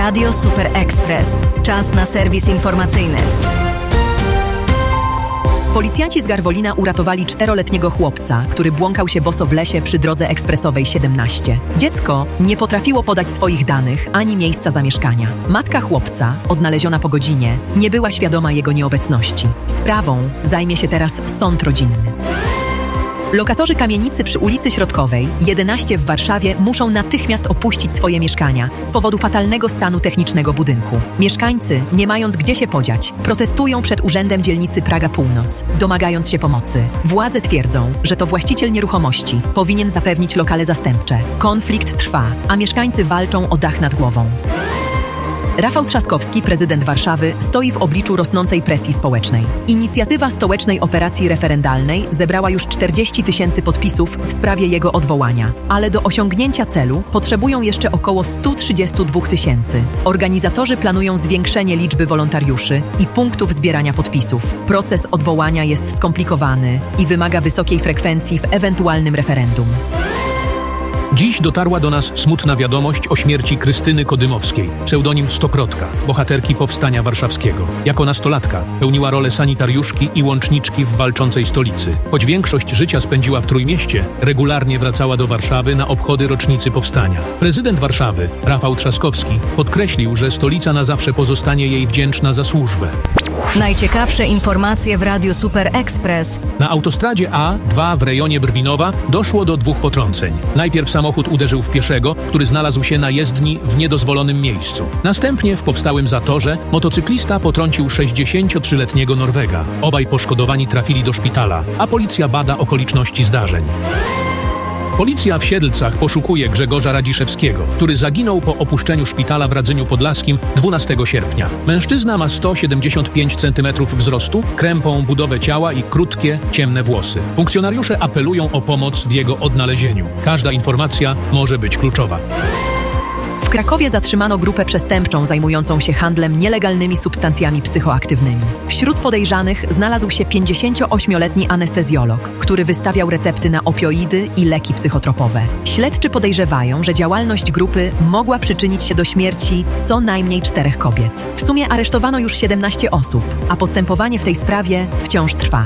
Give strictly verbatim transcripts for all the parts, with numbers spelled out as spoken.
Radio Super Express. Czas na serwis informacyjny. Policjanci z Garwolina uratowali czteroletniego chłopca, który błąkał się boso w lesie przy drodze ekspresowej siedemnaście. Dziecko nie potrafiło podać swoich danych ani miejsca zamieszkania. Matka chłopca, odnaleziona po godzinie, nie była świadoma jego nieobecności. Sprawą zajmie się teraz sąd rodzinny. Lokatorzy kamienicy przy ulicy Środkowej, jedenaście w Warszawie, muszą natychmiast opuścić swoje mieszkania z powodu fatalnego stanu technicznego budynku. Mieszkańcy, nie mając gdzie się podziać, protestują przed Urzędem Dzielnicy Praga Północ, domagając się pomocy. Władze twierdzą, że to właściciel nieruchomości powinien zapewnić lokale zastępcze. Konflikt trwa, a mieszkańcy walczą o dach nad głową. Rafał Trzaskowski, prezydent Warszawy, stoi w obliczu rosnącej presji społecznej. Inicjatywa stołecznej operacji referendalnej zebrała już czterdzieści tysięcy podpisów w sprawie jego odwołania, ale do osiągnięcia celu potrzebują jeszcze około sto trzydzieści dwa tysięcy. Organizatorzy planują zwiększenie liczby wolontariuszy i punktów zbierania podpisów. Proces odwołania jest skomplikowany i wymaga wysokiej frekwencji w ewentualnym referendum. Dziś dotarła do nas smutna wiadomość o śmierci Krystyny Kodymowskiej, pseudonim Stokrotka, bohaterki Powstania Warszawskiego. Jako nastolatka pełniła rolę sanitariuszki i łączniczki w walczącej stolicy. Choć większość życia spędziła w Trójmieście, regularnie wracała do Warszawy na obchody rocznicy Powstania. Prezydent Warszawy, Rafał Trzaskowski, podkreślił, że stolica na zawsze pozostanie jej wdzięczna za służbę. Najciekawsze informacje w Radiu Super Express. Na autostradzie A dwa w rejonie Brwinowa doszło do dwóch potrąceń. Najpierw samochód uderzył w pieszego, który znalazł się na jezdni w niedozwolonym miejscu. Następnie w powstałym zatorze motocyklista potrącił sześćdziesięciotrzyletniego Norwega. Obaj poszkodowani trafili do szpitala, a policja bada okoliczności zdarzeń. Policja w Siedlcach poszukuje Grzegorza Radziszewskiego, który zaginął po opuszczeniu szpitala w Radzyniu Podlaskim dwunastego sierpnia. Mężczyzna ma sto siedemdziesiąt pięć centymetrów wzrostu, krępą budowę ciała i krótkie, ciemne włosy. Funkcjonariusze apelują o pomoc w jego odnalezieniu. Każda informacja może być kluczowa. W Krakowie zatrzymano grupę przestępczą zajmującą się handlem nielegalnymi substancjami psychoaktywnymi. Wśród podejrzanych znalazł się pięćdziesięcioośmioletni anestezjolog, który wystawiał recepty na opioidy i leki psychotropowe. Śledczy podejrzewają, że działalność grupy mogła przyczynić się do śmierci co najmniej czterech kobiet. W sumie aresztowano już siedemnaście osób, a postępowanie w tej sprawie wciąż trwa.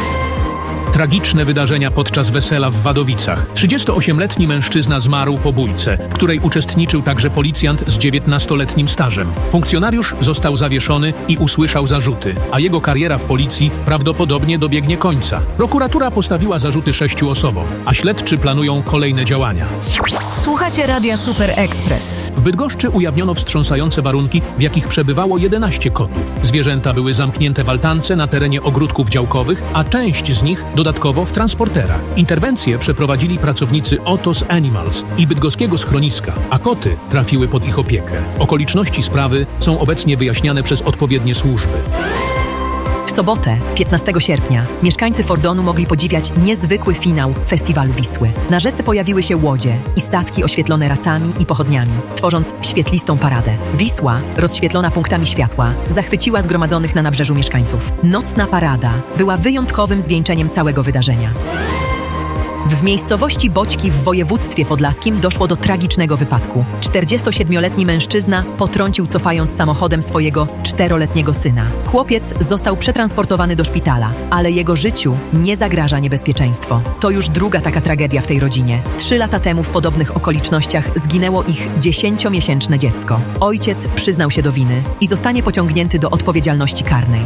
Tragiczne wydarzenia podczas wesela w Wadowicach. trzydziestoośmioletni mężczyzna zmarł po bójce, w której uczestniczył także policjant z dziewiętnastoletnim stażem. Funkcjonariusz został zawieszony i usłyszał zarzuty, a jego kariera w policji prawdopodobnie dobiegnie końca. Prokuratura postawiła zarzuty sześciu osobom, a śledczy planują kolejne działania. Słuchacie Radia Super Express. W Bydgoszczy ujawniono wstrząsające warunki, w jakich przebywało jedenaście kotów. Zwierzęta były zamknięte w altance na terenie ogródków działkowych, a część z nich dodatkowo w transporterach. Interwencje przeprowadzili pracownicy Otos Animals i bydgoskiego schroniska, a koty trafiły pod ich opiekę. Okoliczności sprawy są obecnie wyjaśniane przez odpowiednie służby. W sobotę, piętnastego sierpnia, mieszkańcy Fordonu mogli podziwiać niezwykły finał Festiwalu Wisły. Na rzece pojawiły się łodzie i statki oświetlone racami i pochodniami, tworząc świetlistą paradę. Wisła, rozświetlona punktami światła, zachwyciła zgromadzonych na nabrzeżu mieszkańców. Nocna parada była wyjątkowym zwieńczeniem całego wydarzenia. W miejscowości Boćki w województwie podlaskim doszło do tragicznego wypadku. czterdziestosiedmioletni mężczyzna potrącił cofając samochodem swojego czteroletniego syna. Chłopiec został przetransportowany do szpitala, ale jego życiu nie zagraża niebezpieczeństwo. To już druga taka tragedia w tej rodzinie. Trzy lata temu w podobnych okolicznościach zginęło ich dziesięciomiesięczne dziecko. Ojciec przyznał się do winy i zostanie pociągnięty do odpowiedzialności karnej.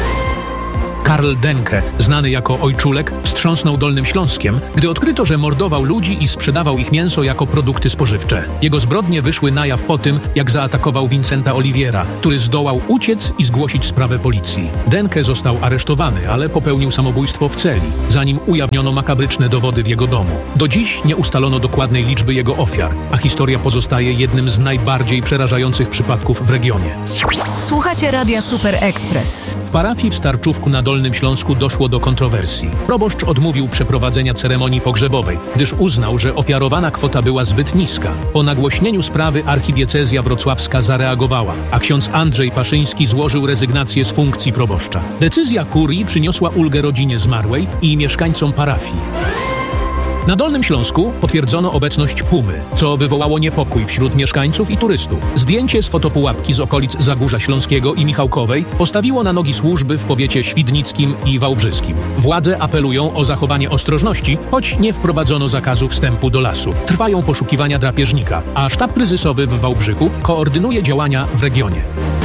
Karl Denke, znany jako Ojczulek, wstrząsnął Dolnym Śląskiem, gdy odkryto, że mordował ludzi i sprzedawał ich mięso jako produkty spożywcze. Jego zbrodnie wyszły na jaw po tym, jak zaatakował Vincenta Oliviera, który zdołał uciec i zgłosić sprawę policji. Denke został aresztowany, ale popełnił samobójstwo w celi, zanim ujawniono makabryczne dowody w jego domu. Do dziś nie ustalono dokładnej liczby jego ofiar, a historia pozostaje jednym z najbardziej przerażających przypadków w regionie. Słuchacie Radia Super Express. W parafii w Starczówku na Dolnym Śląsku doszło do kontrowersji. Proboszcz odmówił przeprowadzenia ceremonii pogrzebowej, gdyż uznał, że ofiarowana kwota była zbyt niska. Po nagłośnieniu sprawy archidiecezja wrocławska zareagowała, a ksiądz Andrzej Paszyński złożył rezygnację z funkcji proboszcza. Decyzja kurii przyniosła ulgę rodzinie zmarłej i mieszkańcom parafii. Na Dolnym Śląsku potwierdzono obecność pumy, co wywołało niepokój wśród mieszkańców i turystów. Zdjęcie z fotopułapki z okolic Zagórza Śląskiego i Michałkowej postawiło na nogi służby w powiecie świdnickim i wałbrzyskim. Władze apelują o zachowanie ostrożności, choć nie wprowadzono zakazu wstępu do lasów. Trwają poszukiwania drapieżnika, a sztab kryzysowy w Wałbrzychu koordynuje działania w regionie.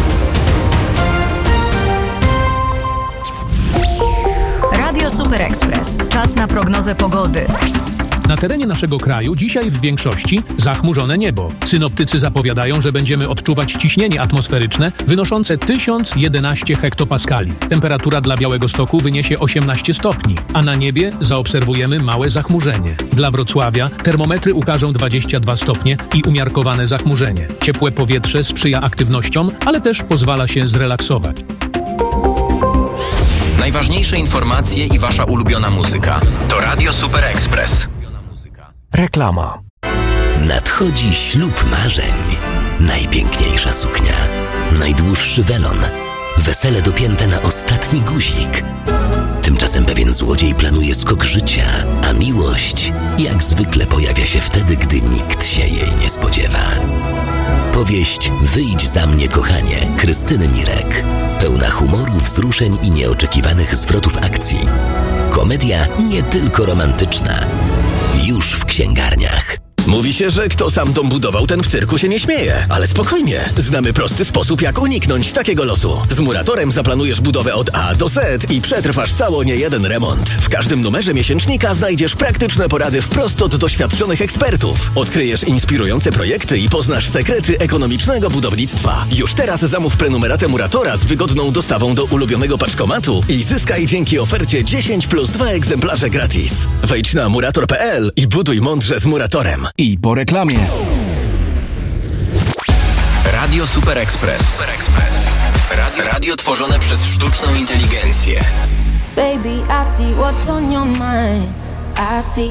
Radio Super Express. Czas na prognozę pogody. Na terenie naszego kraju dzisiaj w większości zachmurzone niebo. Synoptycy zapowiadają, że będziemy odczuwać ciśnienie atmosferyczne wynoszące tysiąc jedenaście hektopaskali. Temperatura dla Białegostoku wyniesie osiemnaście stopni, a na niebie zaobserwujemy małe zachmurzenie. Dla Wrocławia termometry ukażą dwadzieścia dwa stopnie i umiarkowane zachmurzenie. Ciepłe powietrze sprzyja aktywnościom, ale też pozwala się zrelaksować. Najważniejsze informacje i wasza ulubiona muzyka to Radio Super Express. Reklama. Nadchodzi ślub marzeń. Najpiękniejsza suknia. Najdłuższy welon. Wesele dopięte na ostatni guzik. Tymczasem pewien złodziej planuje skok życia, a miłość jak zwykle pojawia się wtedy, gdy nikt się jej nie spodziewa. Powieść Wyjdź za mnie, kochanie, Krystyny Mirek. Pełna humoru, wzruszeń i nieoczekiwanych zwrotów akcji. Komedia nie tylko romantyczna. Już w księgarniach. Mówi się, że kto sam dom budował, ten w cyrku się nie śmieje. Ale spokojnie, znamy prosty sposób, jak uniknąć takiego losu. Z Muratorem zaplanujesz budowę od A do Z i przetrwasz cało niejeden remont. W każdym numerze miesięcznika znajdziesz praktyczne porady wprost od doświadczonych ekspertów. Odkryjesz inspirujące projekty i poznasz sekrety ekonomicznego budownictwa. Już teraz zamów prenumeratę Muratora z wygodną dostawą do ulubionego paczkomatu i zyskaj dzięki ofercie dziesięć plus dwa egzemplarze gratis. Wejdź na murator kropka p l i buduj mądrze z Muratorem. I po reklamie. Radio Super Express. Super Express. Radio, radio tworzone przez sztuczną inteligencję. Baby, I see what's on your mind. I see